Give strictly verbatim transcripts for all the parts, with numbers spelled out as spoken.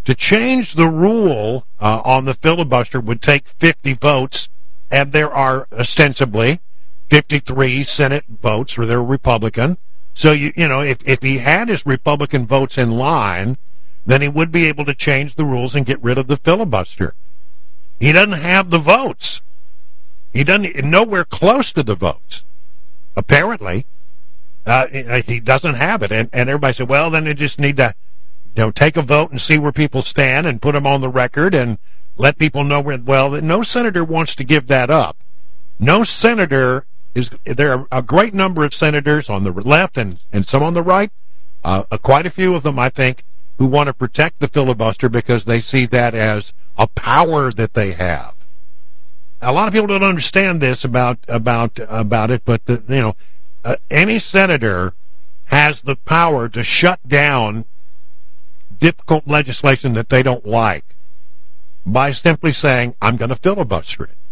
To change the rule uh, on the filibuster would take fifty votes, and there are ostensibly fifty-three Senate votes where they're Republican. So, you you know, if, if he had his Republican votes in line, then he would be able to change the rules and get rid of the filibuster. He doesn't have the votes. He doesn't, nowhere close to the votes, apparently. Uh, he doesn't have it. And, and everybody said, well, then they just need to, you know, take a vote and see where people stand and put them on the record and let people know where, well, no senator wants to give that up. No senator is, there are a great number of senators on the left and, and some on the right, uh, quite a few of them, I think, who want to protect the filibuster because they see that as a power that they have. A lot of people don't understand this about about about it, but the, you know, uh, any senator has the power to shut down difficult legislation that they don't like by simply saying, "I'm going to filibuster it."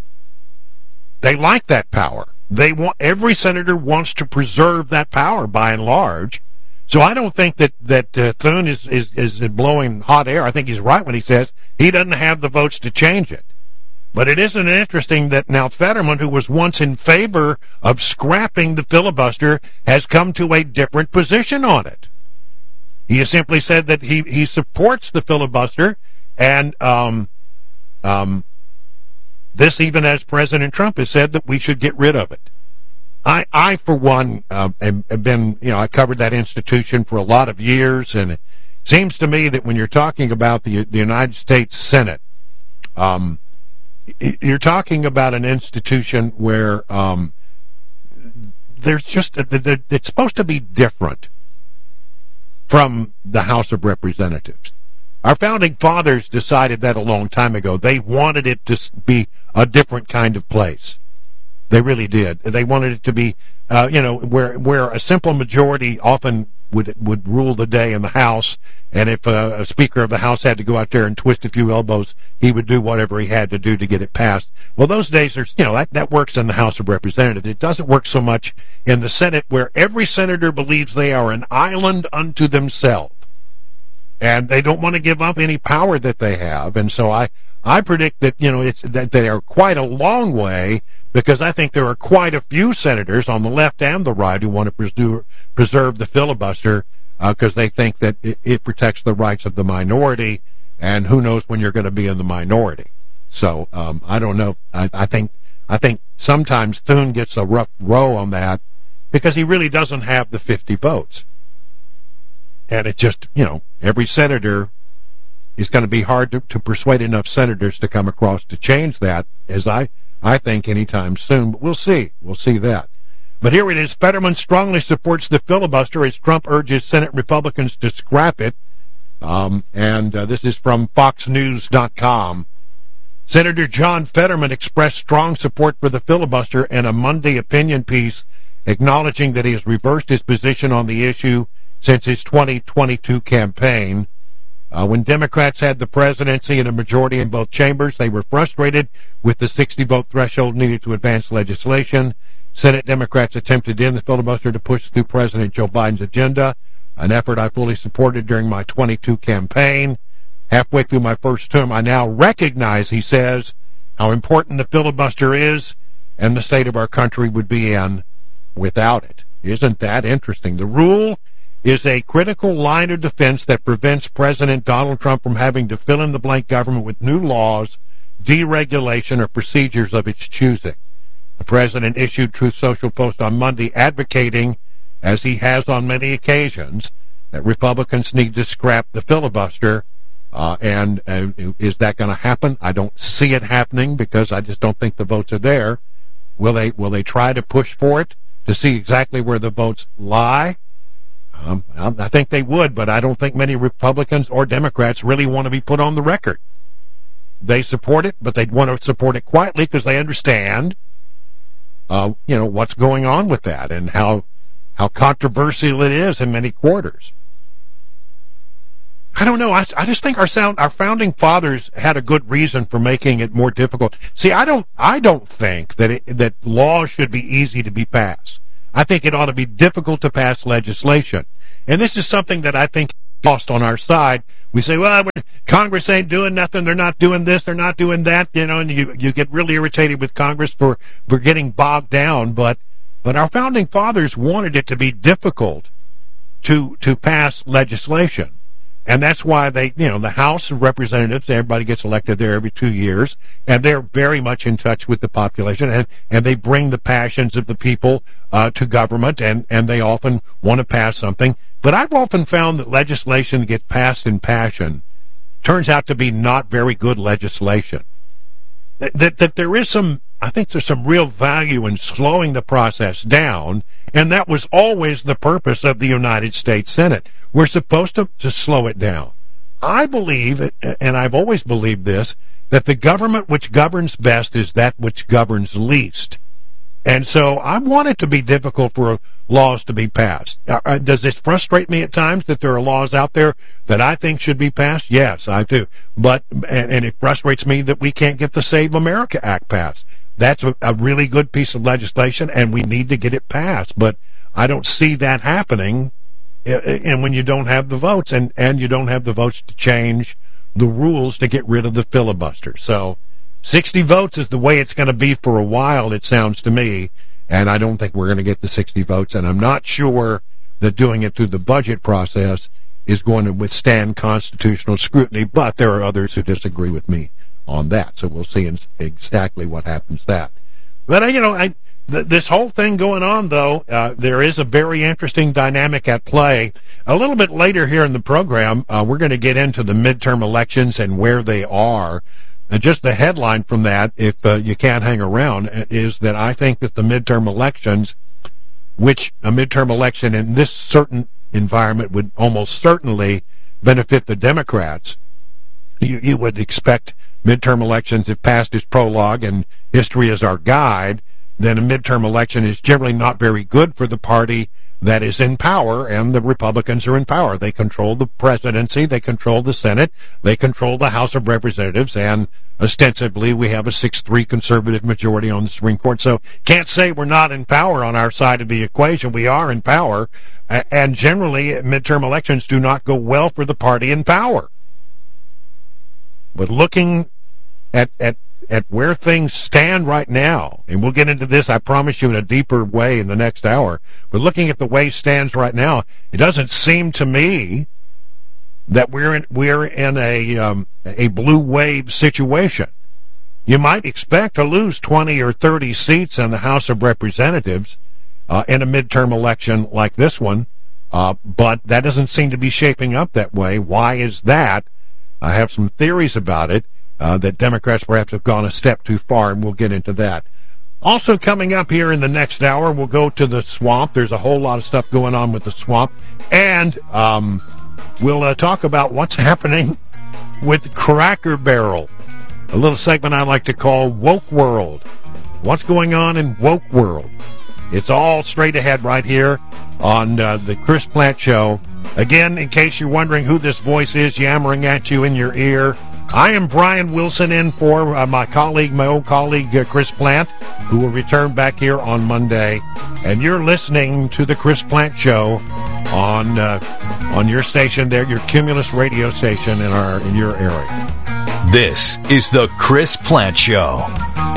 They like that power. They want every senator wants to preserve that power by and large. So I don't think that that uh, Thune is, is is blowing hot air. I think he's right when he says he doesn't have the votes to change it. But it isn't interesting that now Fetterman, who was once in favor of scrapping the filibuster, has come to a different position on it. He has simply said that he, he supports the filibuster, and um, um, this even as President Trump has said that we should get rid of it. I, I for one, uh, have, have been, you know, I covered that institution for a lot of years, and it seems to me that when you're talking about the the United States Senate, um, you're talking about an institution where um, there's just a, it's supposed to be different from the House of Representatives. Our founding fathers decided that a long time ago. They wanted it to be a different kind of place. They really did. They wanted it to be, uh, you know, where where a simple majority often would would rule the day in the House, and if uh, a Speaker of the House had to go out there and twist a few elbows, he would do whatever he had to do to get it passed. Well, those days are, you know, that, that works in the House of Representatives. It doesn't work so much in the Senate, where every senator believes they are an island unto themselves, and they don't want to give up any power that they have. And so I, I predict that, you know, it's that they are quite a long way, because I think there are quite a few senators on the left and the right who want to preserve, preserve the filibuster because uh, they think that it, it protects the rights of the minority, and who knows when you're going to be in the minority. So um, I don't know. I, I think I think sometimes Thune gets a rough row on that because he really doesn't have the fifty votes, and it just, you know, every senator is going to be hard to, to persuade enough senators to come across to change that, as I. I think anytime soon, but we'll see. We'll see that. But here it is. Fetterman strongly supports the filibuster as Trump urges Senate Republicans to scrap it. Um, and uh, this is from fox news dot com. Senator John Fetterman expressed strong support for the filibuster in a Monday opinion piece, acknowledging that he has reversed his position on the issue since his twenty twenty-two campaign. Uh, when Democrats had the presidency and a majority in both chambers, they were frustrated with the sixty-vote threshold needed to advance legislation. Senate Democrats attempted to end the filibuster to push through President Joe Biden's agenda, an effort I fully supported during my twenty-two campaign. Halfway through my first term, I now recognize, he says, how important the filibuster is and the state of our country would be in without it. Isn't that interesting? The rule is a critical line of defense that prevents President Donald Trump from having to fill in the blank government with new laws, deregulation, or procedures of its choosing. The president issued Truth Social post on Monday advocating, as he has on many occasions, that Republicans need to scrap the filibuster. Uh, and uh, is that going to happen? I don't see it happening because I just don't think the votes are there. Will they, will they try to push for it to see exactly where the votes lie? Um, I think they would, but I don't think many Republicans or Democrats really want to be put on the record. They support it, but they'd want to support it quietly because they understand, uh, you know, what's going on with that and how how controversial it is in many quarters. I don't know. I, I just think our sound, our founding fathers had a good reason for making it more difficult. See, I don't, I don't think that it, that laws should be easy to be passed. I think it ought to be difficult to pass legislation. And this is something that I think lost on our side. We say, well, Congress ain't doing nothing. They're not doing this. They're not doing that. You know, and you you get really irritated with Congress for, for getting bogged down. But but our founding fathers wanted it to be difficult to to pass legislation. And that's why they, you know, the House of Representatives, everybody gets elected there every two years, and they're very much in touch with the population, and, and they bring the passions of the people uh, to government, and, and they often want to pass something. But I've often found that legislation that gets passed in passion turns out to be not very good legislation. That, that, that there is some, I think there's some real value in slowing the process down, and that was always the purpose of the United States Senate. We're supposed to, to slow it down. I believe, and I've always believed this, that the government which governs best is that which governs least. And so I want it to be difficult for laws to be passed. Uh, does it frustrate me at times that there are laws out there that I think should be passed? Yes, I do. But and, and it frustrates me that we can't get the Save America Act passed. That's a, a really good piece of legislation, and we need to get it passed. But I don't see that happening. And when you don't have the votes, and, and you don't have the votes to change the rules to get rid of the filibuster. So sixty votes is the way it's going to be for a while, it sounds to me, and I don't think we're going to get the sixty votes, and I'm not sure that doing it through the budget process is going to withstand constitutional scrutiny, but there are others who disagree with me on that, so we'll see exactly what happens that. But, you know, I... This whole thing going on, though, uh, there is a very interesting dynamic at play. A little bit later here in the program, uh, we're going to get into the midterm elections and where they are. And just the headline from that, if uh, you can't hang around, is that I think that the midterm elections, which a midterm election in this certain environment would almost certainly benefit the Democrats. You, you would expect midterm elections, if past is prologue and history is our guide, then a midterm election is generally not very good for the party that is in power, and the Republicans are in power. They control the presidency, they control the Senate, they control the House of Representatives, and ostensibly we have a six three conservative majority on the Supreme Court. So can't say we're not in power on our side of the equation. We are in power, and generally midterm elections do not go well for the party in power. But looking at at at where things stand right now, and we'll get into this, I promise you, in a deeper way in the next hour, but looking at the way it stands right now, it doesn't seem to me that we're in, we're in a, um, a blue wave situation. You might expect to lose twenty or thirty seats in the House of Representatives uh, in a midterm election like this one, uh, but that doesn't seem to be shaping up that way. Why is that? I have some theories about it. Uh, that Democrats perhaps have gone a step too far, and we'll get into that. Also coming up here in the next hour, we'll go to the swamp. There's a whole lot of stuff going on with the swamp. And um, we'll uh, talk about what's happening with Cracker Barrel, a little segment I like to call Woke World. What's going on in Woke World? It's all straight ahead right here on uh, the Chris Plante Show. Again, in case you're wondering who this voice is yammering at you in your ear, I am Brian Wilson, in for uh, my colleague, my old colleague, uh, Chris Plante, who will return back here on Monday. And you're listening to the Chris Plante Show on uh, on your station there, your Cumulus radio station in our in your area. This is the Chris Plante Show.